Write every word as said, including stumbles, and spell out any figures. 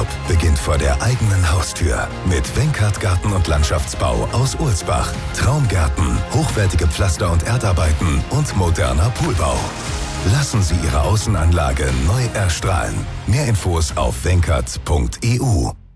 Urlaub beginnt vor der eigenen Haustür. Mit Wenkert Garten und Landschaftsbau aus Ulsbach. Traumgärten, hochwertige Pflaster- und Erdarbeiten und moderner Poolbau. Lassen Sie Ihre Außenanlage neu erstrahlen. Mehr Infos auf wenkert punkt e u.